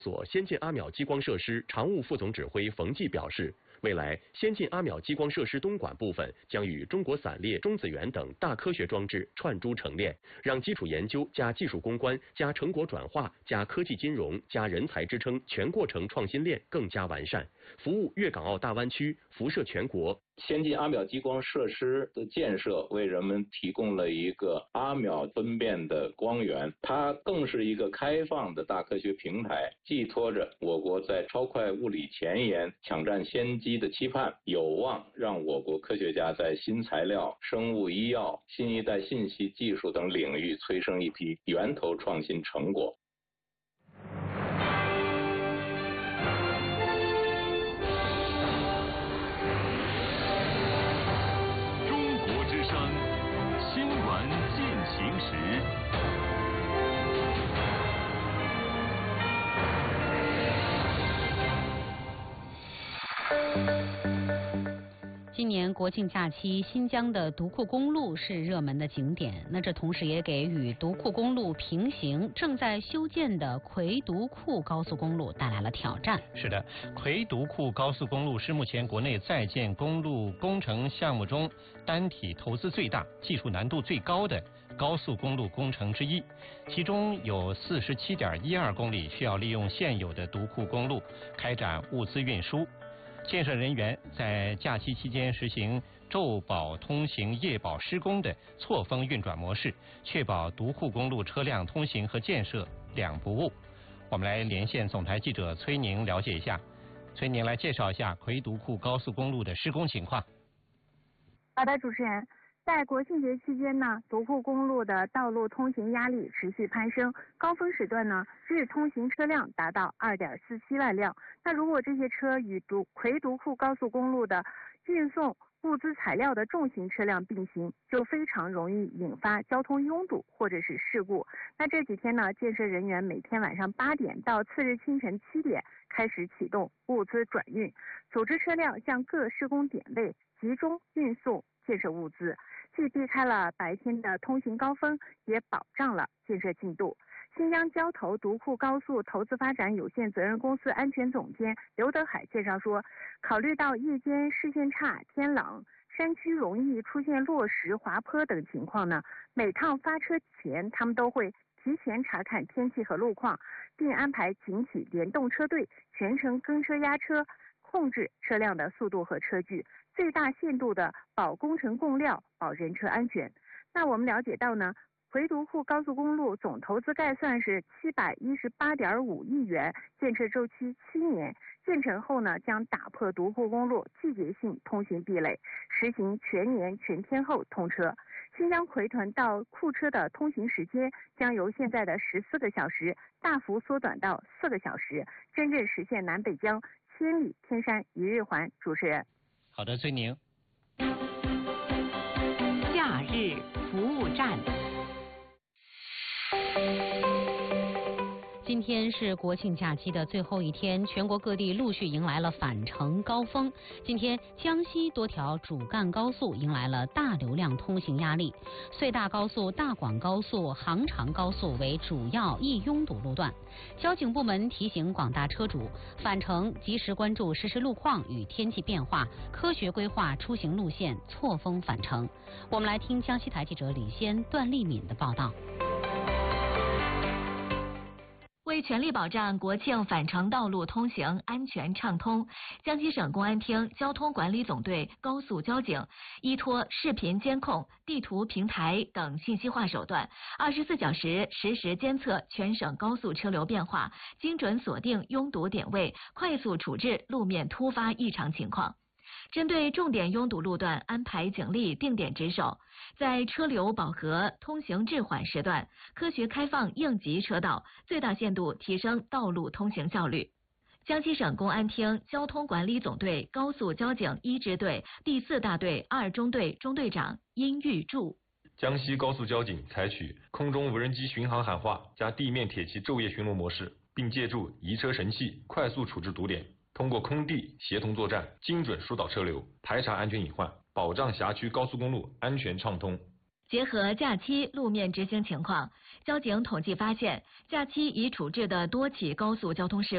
所先进阿邈激光设施常务副总指挥冯骥表示，未来先进阿邈激光设施东莞部分将与中国散列、中子源等大科学装置串珠成链，让基础研究加技术攻关加成果转化加科技金融加人才支撑全过程创新链更加完善，服务粤港澳大湾区，辐射全国。 先进阿邈激光设施的建设为人们提供了一个阿邈分辨的光源，它更是一个开放的大科学平台，寄托着我国在超快物理前沿抢占先机的期盼，有望让我国科学家在新材料、生物医药、新一代信息技术等领域催生一批源头创新成果。 新闻进行时。 今年国庆假期，新疆的独库公路是热门的景点。那这同时也给与独库公路平行、正在修建的魁独库高速公路带来了挑战。 是的，魁独库高速公路是目前国内在建公路工程项目中单体投资最大、技术难度最高的高速公路工程之一。其中有47.12公里需要利用现有的独库公路开展物资运输。建设人员在假期期间实行昼保通行、夜保施工的错峰运转模式，确保独库公路车辆通行和建设两不误。我们来连线总台记者崔宁了解一下。崔宁来介绍一下魁独库高速公路的施工情况。 好的，主持人。在国庆节期间呢，独库公路的道路通行压力持续攀升，高峰时段呢，日通行车辆达到2.47万辆。那如果这些车与魁独库高速公路的运送物资材料的重型车辆并行，就非常容易引发交通拥堵或者是事故。那这几天呢，建设人员每天晚上8点到次日清晨7点开始启动物资转运，组织车辆向各施工点位集中运送建设物资，既避开了白天的通行高峰，也保障了建设进度。新疆交投独库高速投资发展有限责任公司安全总监刘德海介绍说，考虑到夜间视线差、天冷、山区容易出现落石、滑坡等情况呢，每趟发车前他们都会提前查看天气和路况，并安排警体联动车队全程跟车压车，控制车辆的速度和车距，最大限度的保工程供料，保人车安全。那我们了解到呢，魁独库高速公路总投资概算是718.5亿元，建设周期7年。建成后呢，将打破独库公路季节性通行壁垒，实行全年全天候通车。新疆奎屯到库车的通行时间将由现在的14个小时大幅缩短到4个小时，真正实现南北疆千里天山一日环。主持人， 好的，崔宁。 假日服务站。今天是国庆假期的最后一天，全国各地陆续迎来了返程高峰。今天江西多条主干高速迎来了大流量通行压力，隧大高速、大广高速、杭长高速为主要易拥堵路段。交警部门提醒广大车主，返程及时关注实时路况与天气变化，科学规划出行路线，错峰返程。我们来听江西台记者李先、段丽敏的报道。 为全力保障国庆返程道路通行安全畅通，江西省公安厅交通管理总队高速交警依托视频监控、地图平台等信息化手段，24小时实时监测全省高速车流变化，精准锁定拥堵点位，快速处置路面突发异常情况。针对重点拥堵路段，安排警力定点值守，在车流饱和、通行滞缓时段，科学开放应急车道，最大限度提升道路通行效率。江西省公安厅交通管理总队高速交警1支队第4大队2中队中队长殷玉柱。 江西高速交警采取空中无人机巡航喊话加地面铁骑昼夜巡逻模式，并借助移车神器快速处置堵点。通过空地协同作战，精准疏导车流，排查安全隐患，保障辖区高速公路安全畅通。 结合假期路面执行情况，交警统计发现，假期已处置的多起高速交通事故